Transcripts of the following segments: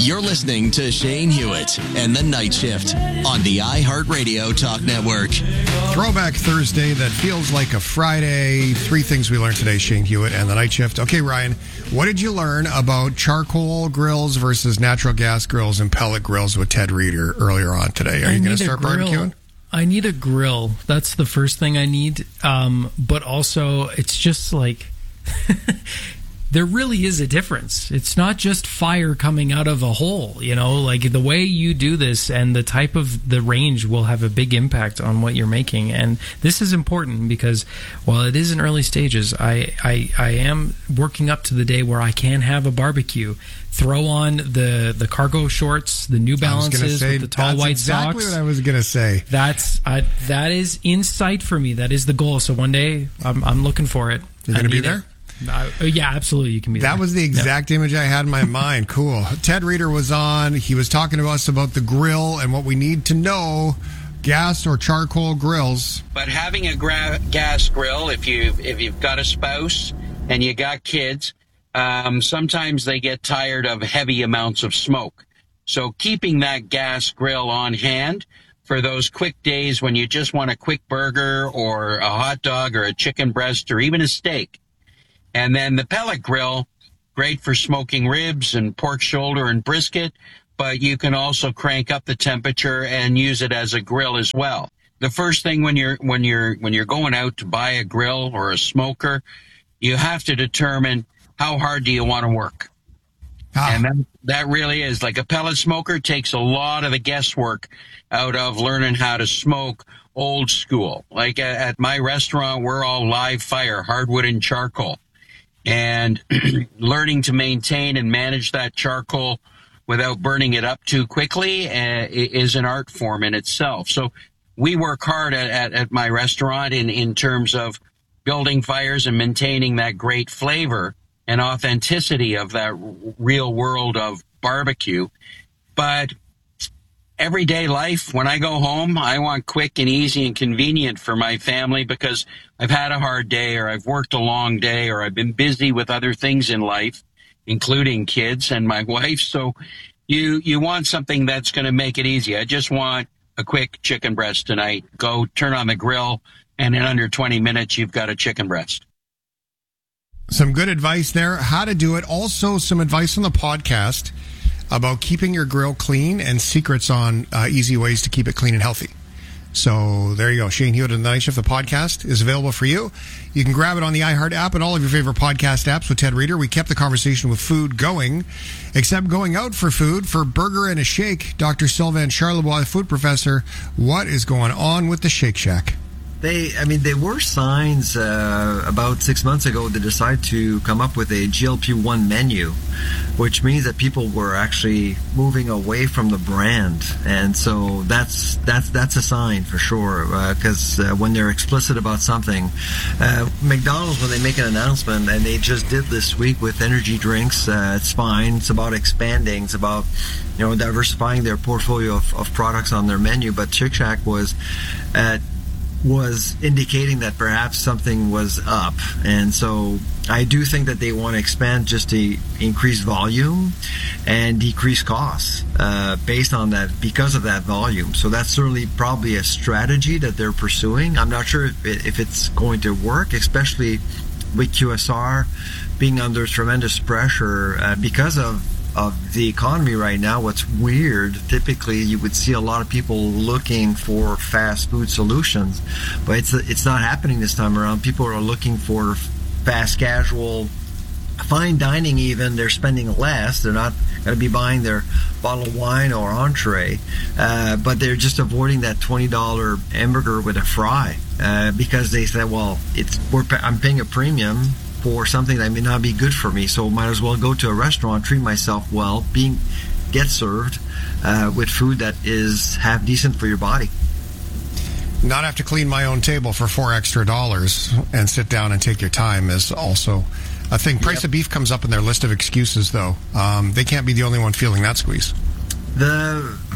You're listening to Shane Hewitt and the Night Shift on the iHeartRadio Talk Network. Throwback Thursday that feels like a Friday. 3 things we learned today, Shane Hewitt and the Night Shift. Okay, Ryan, what did you learn about charcoal grills versus natural gas grills and pellet grills with Ted Reeder earlier on today? Are you going to start barbecuing? I need a grill. That's the first thing I need. But also, it's just like... there really is a difference. It's not just fire coming out of a hole, you know, like the way you do this and the type of the range will have a big impact on what you're making. And this is important because while it is in early stages, I am working up to the day where I can have a barbecue. Throw on the cargo shorts, the New Balances with the tall white socks. That's exactly what I was going to say. That is in sight for me. That is the goal. So one day I'm looking for it. You're going to be there? Yeah, absolutely. You can be there. That was the exact image I had in my mind. Cool. Ted Reeder was on. He was talking to us about the grill and what we need to know, gas or charcoal grills. But having a gas grill, if you've got a spouse and you got kids, sometimes they get tired of heavy amounts of smoke. So keeping that gas grill on hand for those quick days when you just want a quick burger or a hot dog or a chicken breast or even a steak. And then the pellet grill, great for smoking ribs and pork shoulder and brisket, but you can also crank up the temperature and use it as a grill as well. The first thing when you're going out to buy a grill or a smoker, you have to determine how hard do you want to work. And that really is like a pellet smoker takes a lot of the guesswork out of learning how to smoke old school. Like at my restaurant, we're all live fire, hardwood and charcoal. And learning to maintain and manage that charcoal without burning it up too quickly is an art form in itself. So we work hard at my restaurant in terms of building fires and maintaining that great flavor and authenticity of that real world of barbecue. But everyday life, when I go home, I want quick and easy and convenient for my family because I've had a hard day or I've worked a long day or I've been busy with other things in life, including kids and my wife. So you want something that's going to make it easy. I just want a quick chicken breast tonight. Go turn on the grill, and in under 20 minutes, you've got a chicken breast. Some good advice there, how to do it. Also, some advice on the podcast about keeping your grill clean and secrets on easy ways to keep it clean and healthy. So there you go. Shane Hewitt and the Night Shift, the podcast, is available for you. You can grab it on the iHeart app and all of your favorite podcast apps with Ted Reeder. We kept the conversation with food going, except going out for food for burger and a shake. Dr. Sylvain Charlebois, food professor, what is going on with the Shake Shack? There were signs about 6 months ago to decide to come up with a GLP-1 menu, which means that people were actually moving away from the brand, and so that's a sign for sure. Because when they're explicit about something, McDonald's, when they make an announcement, and they just did this week with energy drinks, it's fine. It's about expanding. It's about diversifying their portfolio of products on their menu. But Shake Shack was indicating that perhaps something was up. And so I do think that they want to expand just to increase volume and decrease costs based on that, because of that volume. So that's certainly probably a strategy that they're pursuing. I'm not sure if it's going to work, especially with QSR being under tremendous pressure because of the economy right now. What's weird, typically you would see a lot of people looking for fast food solutions, but it's not happening this time around. People are looking for fast casual, fine dining even. They're spending less. They're not going to be buying their bottle of wine or entree, but they're just avoiding that $20 hamburger with a fry because they said, well, I'm paying a premium for something that may not be good for me, so might as well go to a restaurant, treat myself well, get served with food that is half decent for your body. Not have to clean my own table for $4 extra and sit down and take your time is also a thing. Price of beef comes up in their list of excuses, though. They can't be the only one feeling that squeeze.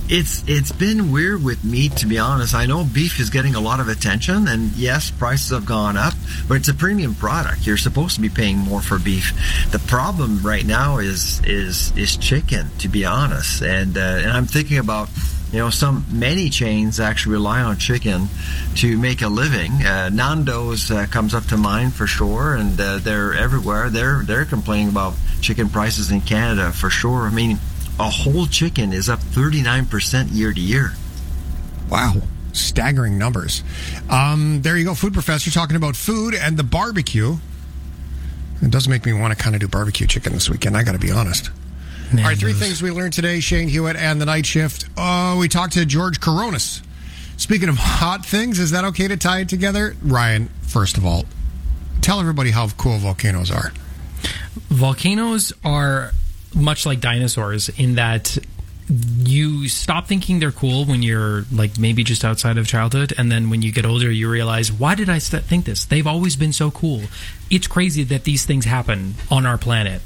It's been weird with meat, to be honest. I know beef is getting a lot of attention, and yes, prices have gone up, but it's a premium product. You're supposed to be paying more for beef. The problem right now is chicken, to be honest. And I'm thinking about, many chains actually rely on chicken to make a living. Nando's comes up to mind for sure, and they're everywhere. They're complaining about chicken prices in Canada for sure. I mean, a whole chicken is up 39% year to year. Wow. Staggering numbers. There you go, Food Professor, talking about food and the barbecue. It does make me want to kind of do barbecue chicken this weekend, I got to be honest. All right, 3 things we learned today, Shane Hewitt and the Night Shift. We talked to George Coronis. Speaking of hot things, is that okay to tie it together? Ryan, first of all, tell everybody how cool volcanoes are. Volcanoes are much like dinosaurs in that you stop thinking they're cool when you're like maybe just outside of childhood, and then when you get older you realize, why did I think this? They've always been so cool. It's crazy that these things happen on our planet.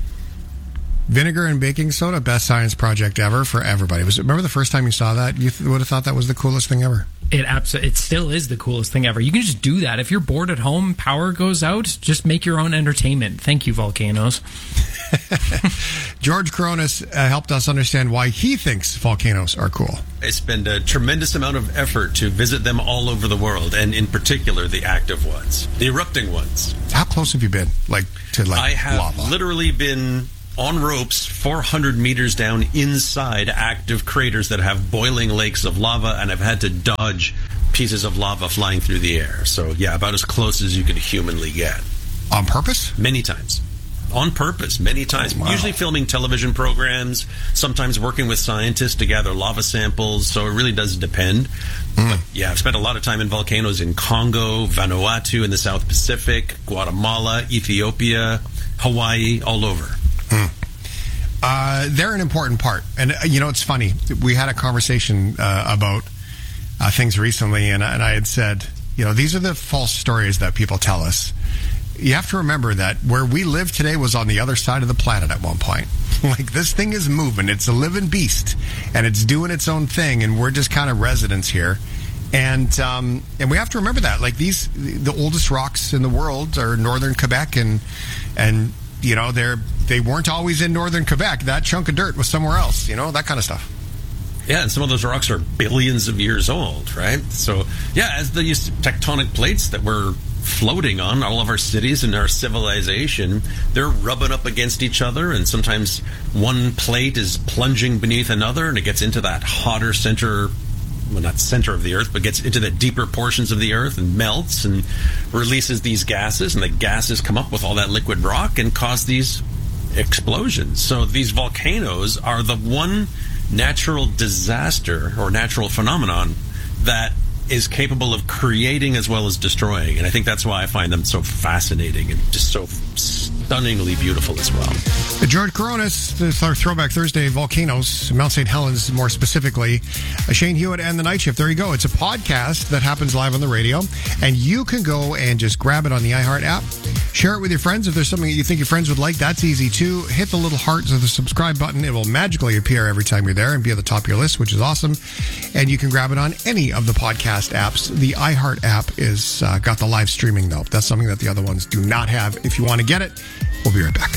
Vinegar and baking soda, best science project ever for everybody. Remember the first time you saw that? You would have thought that was the coolest thing ever. It still is the coolest thing ever. You can just do that. If you're bored at home, power goes out, just make your own entertainment. Thank you, volcanoes. George Coronis helped us understand why he thinks volcanoes are cool. I spend a tremendous amount of effort to visit them all over the world, and in particular the active ones, the erupting ones. How close have you been, I have lava? Literally been on ropes 400 meters down inside active craters that have boiling lakes of lava, and I've had to dodge pieces of lava flying through the air. So, yeah, about as close as you can humanly get. On purpose? Many times. On purpose, many times. Wow. Usually filming television programs, sometimes working with scientists to gather lava samples, so it really does depend. But, yeah, I've spent a lot of time in volcanoes in Congo, Vanuatu in the South Pacific, Guatemala, Ethiopia, Hawaii, all over. They're an important part. And, it's funny. We had a conversation about things recently, and I had said, these are the false stories that people tell us. You have to remember that where we live today was on the other side of the planet at one point. This thing is moving. It's a living beast, and it's doing its own thing, and we're just kind of residents here. And we have to remember that. The oldest rocks in the world are northern Quebec, and they weren't always in northern Quebec. That chunk of dirt was somewhere else, that kind of stuff. Yeah, and some of those rocks are billions of years old, right? So, yeah, as these tectonic plates that we're floating on, all of our cities and our civilization, they're rubbing up against each other, and sometimes one plate is plunging beneath another, and it gets into that hotter center, well, not center of the earth, but gets into the deeper portions of the earth and melts and releases these gases, and the gases come up with all that liquid rock and cause these explosions. So these volcanoes are the one natural disaster or natural phenomenon that is capable of creating as well as destroying. And I think that's why I find them so fascinating and just so stunningly beautiful as well. George Coronis, this is our Throwback Thursday, volcanoes, Mount St. Helens more specifically. Shane Hewitt and the Night Shift. There you go. It's a podcast that happens live on the radio, and you can go and just grab it on the iHeart app. Share it with your friends. If there's something that you think your friends would like, that's easy too. Hit the little heart or the subscribe button. It will magically appear every time you're there and be at the top of your list, which is awesome. And you can grab it on any of the podcast apps. The iHeart app is got the live streaming, though. That's something that the other ones do not have. If you want to get it, we'll be right back.